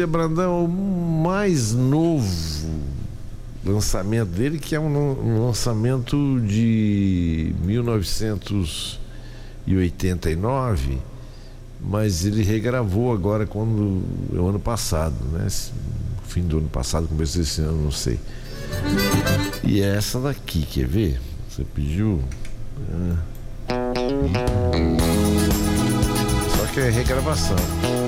Brandão, o mais novo lançamento dele, que é um lançamento de 1989, mas ele regravou agora o ano passado, né? Fim do ano passado, começo desse ano, não sei. E é essa daqui, quer ver? Você pediu? Só que é regravação.